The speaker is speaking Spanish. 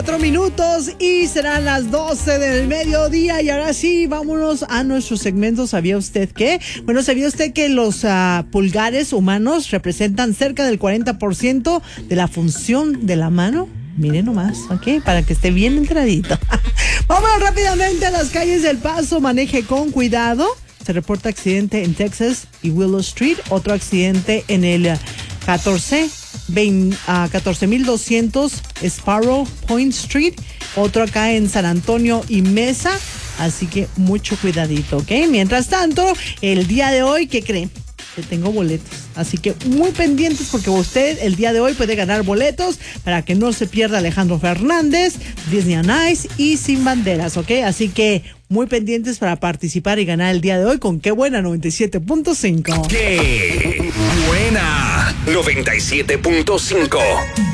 4 minutos y serán las 12 del mediodía. Y ahora sí, vámonos a nuestro segmento. ¿Sabía usted qué? Bueno, ¿sabía usted que los pulgares humanos representan cerca del 40% de la función de la mano? Miren nomás, ¿ok? Para que esté bien enteradito. Vámonos rápidamente a las calles del Paso. Maneje con cuidado. Se reporta accidente en Texas y Willow Street. Otro accidente en el 14,200 Sparrow Point Street. Otro acá en San Antonio y Mesa. Así que mucho cuidadito, ¿ok? Mientras tanto, el día de hoy, ¿qué creen? Que tengo boletos. Así que muy pendientes porque usted el día de hoy puede ganar boletos para que no se pierda Alejandro Fernández, Disney on Ice y Sin Banderas, ¿ok? Así que muy pendientes para participar y ganar el día de hoy con Qué Buena 97.5. ¡Qué Buena 97.5!